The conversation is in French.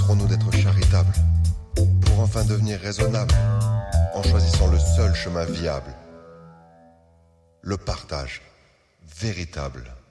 cesserons-nous d'être charitables pour enfin devenir raisonnables en choisissant le seul chemin viable, le partage véritable.